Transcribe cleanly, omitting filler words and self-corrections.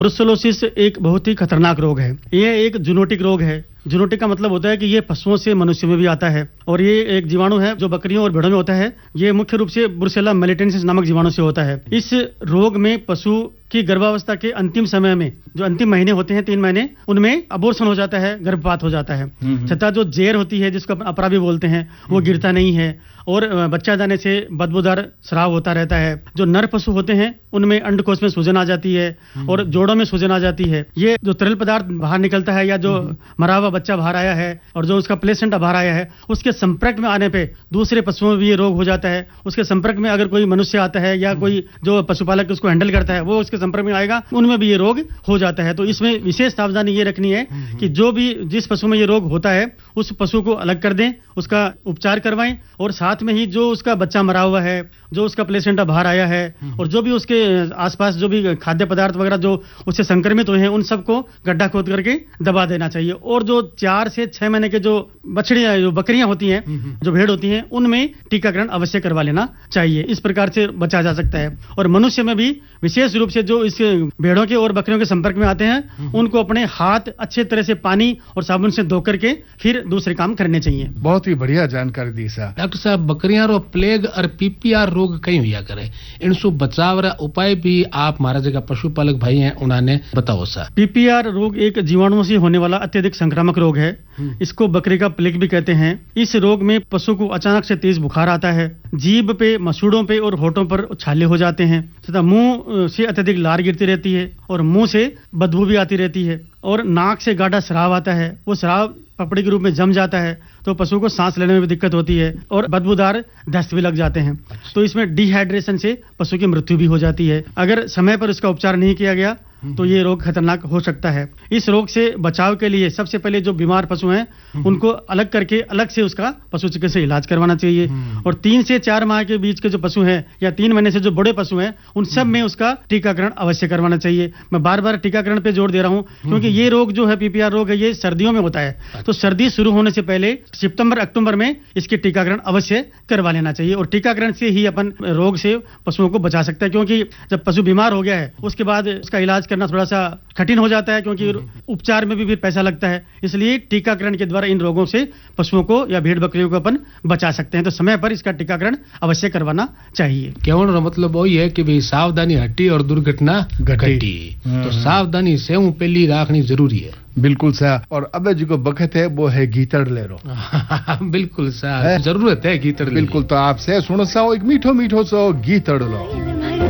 Brucellosis एक बहुत ही खतरनाक रोग है। ये एक जूनोटिक रोग है। जूनोटिक का मतलब होता है कि ये पशुओं से मनुष्य में भी आता है और ये एक जीवाणु है जो बकरियों और भेड़ों में होता है। ये मुख्य रूप से ब्रुसेला मेलिटेंसिस नामक जीवाणु से होता है। इस रोग में पशु की गर्भावस्था के अंतिम समय में, जो अंतिम महीने होते हैं 3 महीने, उनमें अबॉर्शन हो जाता है, गर्भपात हो जाता है। छठा जो जेर होती है, जिसको अपरा भी बोलते हैं, वो गिरता नहीं है और बच्चा जाने से बदबूदार स्राव होता रहता है। जो नर पशु होते हैं उनमें अंडकोश में सूजन आ जाती है और जोड़ों में सूजन आ जाती है। ये जो तरल पदार्थ बाहर निकलता है या जो मरा हुआ बच्चा बाहर आया है और जो उसका प्लेसेंटा बाहर आया है, उसके संपर्क में आने पे दूसरे पशुओं में भी ये रोग हो जाता है। उसके संपर्क में अगर कोई मनुष्य आता है या कोई जो पशुपालक उसको हैंडल करता है वो उसके संपर्क में आएगा, उनमें भी ये रोग हो जाता है। तो इसमें विशेष सावधानी ये रखनी है कि जो भी जिस पशु में ये रोग होता है उस पशु को अलग कर दें, उसका उपचार करवाएं और साथ में ही जो उसका बच्चा मरा हुआ है, जो उसका प्लेसेंटा बाहर आया है और जो भी उसके आसपास जो भी खाद्य पदार्थ वगैरह जो उससे संक्रमित हुए हैं, उन सबको गड्ढा खोद करके दबा देना चाहिए। और जो 4 से 6 महीने के जो बछड़ियां, जो बकरियां होती हैं, जो भेड़ होती हैं, उनमें टीकाकरण अवश्य करवा लेना चाहिए। इस प्रकार से बचा जा सकता है। और मनुष्य में भी विशेष रूप से जो इस भेड़ों के और बकरियों के संपर्क में आते हैं, उनको अपने हाथ अच्छे तरह से पानी और साबुन से धो करके फिर दूसरे काम करने चाहिए। बहुत ही बढ़िया जानकारी दी साहब। डॉक्टर साहब, बकरियां रो प्लेग और पीपीआर रोग कहीं हुआ करे, इनसे बचाव रा उपाय भी आप हमारा जगह पशुपालक भाई हैं उन्होंने बताओ सर। पीपीआर रोग एक जीवाणुओं से होने वाला अत्यधिक संक्रामक रोग है। इसको बकरी का प्लेग भी कहते हैं। इस रोग में पशु को अचानक से तेज बुखार आता है, जीभ पे, मसूड़ों पे और होठों पर छाले हो जाते हैं तथा मुंह से अत्यधिक लार गिरती रहती है और मुंह से बदबू भी आती रहती है और नाक से गाढ़ा स्राव आता है। वो स्राव पपड़ी के रूप में जम जाता है तो पशु को सांस लेने में भी दिक्कत होती है और बदबूदार दस्त भी लग जाते हैं। तो इसमें डिहाइड्रेशन से पशु की मृत्यु भी हो जाती है। अगर समय पर इसका उपचार नहीं किया गया तो ये रोग खतरनाक हो सकता है। इस रोग से बचाव के लिए सबसे पहले जो बीमार पशु हैं उनको अलग करके अलग से उसका पशु चिकित्सा इलाज करवाना चाहिए। और 3 से 4 माह के बीच के जो पशु हैं या 3 महीने से जो बड़े पशु हैं, उन सब में उसका टीकाकरण अवश्य करवाना चाहिए। मैं बार बार टीकाकरण पे जोर दे रहा हूँ क्योंकि ये रोग जो है, पीपीआर रोग है, ये सर्दियों में होता है। तो सर्दी शुरू होने से पहले सितंबर अक्टूबर में इसके टीकाकरण अवश्य करवा लेना चाहिए और टीकाकरण से ही अपन रोग से पशुओं को बचा सकते हैं। क्योंकि जब पशु बीमार हो गया है उसके बाद उसका इलाज करना थोड़ा सा कठिन हो जाता है क्योंकि उपचार में भी पैसा लगता है। इसलिए टीकाकरण के द्वारा इन रोगों से पशुओं को या भेड़ बकरियों को अपन बचा सकते हैं। तो समय पर इसका टीकाकरण अवश्य करवाना चाहिए। केवल मतलब वही है कि भाई सावधानी हटी और दुर्घटना घटी। तो सावधानी से पहली रखनी जरूरी है। बिल्कुल सर। और अब जो बखत है वो है गीतड़ ले रो। बिल्कुल सर, जरूरत है गीतड़। बिल्कुल। तो आपसे सुनो सा एक मीठो मीठो सो गीतड़ लो।